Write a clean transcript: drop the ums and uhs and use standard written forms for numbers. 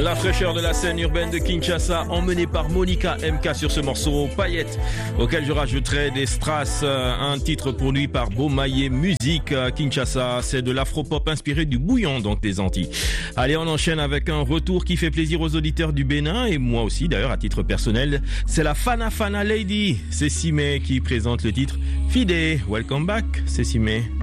La fraîcheur de la scène urbaine de Kinshasa, emmenée par Monica MK sur ce morceau Paillette, auquel je rajouterai des Strass, un titre produit par Beaumaillé Musique. Kinshasa, c'est de l'afro-pop inspiré du bouillon, donc des Antilles. Allez, on enchaîne avec un retour qui fait plaisir aux auditeurs du Bénin, et moi aussi d'ailleurs à titre personnel. C'est la Fana Fana Lady, c'est Simé qui présente le titre Fide. Welcome back, c'est Simé.